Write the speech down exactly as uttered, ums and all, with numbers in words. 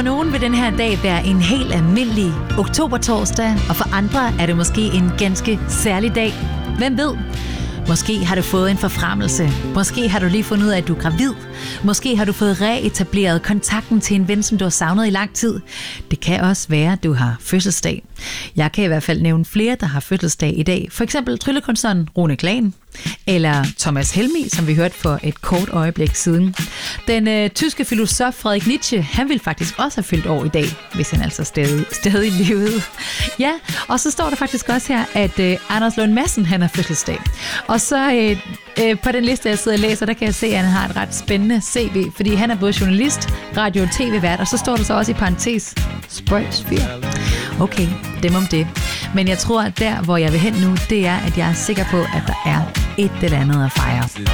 For nogen vil den her dag være en helt almindelig oktobertorsdag, og for andre er det måske en ganske særlig dag. Hvem ved? Måske har du fået en forfremmelse. Måske har du lige fundet ud af, at du er gravid. Måske har du fået reetableret kontakten til en ven, som du har savnet i lang tid. Det kan også være, at du har fødselsdag. Jeg kan i hvert fald nævne flere, der har fødselsdag i dag. For eksempel tryllekunstneren Rune Klan, eller Thomas Helmig, som vi hørte for et kort øjeblik siden. Den øh, tyske filosof Friedrich Nietzsche, han ville faktisk også have fyldt år i dag, hvis han altså stadig, stadig levede. Ja, og så står der faktisk også her, at øh, Anders Lund Madsen, han har fødselsdag. Og så øh, øh, på den liste, jeg sidder og læser, der kan jeg se, at han har et ret spændende C V, fordi han er både journalist, radio- og tv-vært, og så står der så også i parentes, Sprøjsfyr. Okay, dem om det. Men jeg tror, at der, hvor jeg vil hen nu, det er, at jeg er sikker på, at der er et eller andet at fejre.